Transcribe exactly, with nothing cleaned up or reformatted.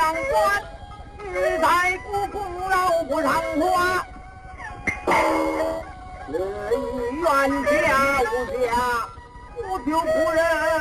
当官，欲在故功劳不偿还。乐于冤家无家，不救仆人。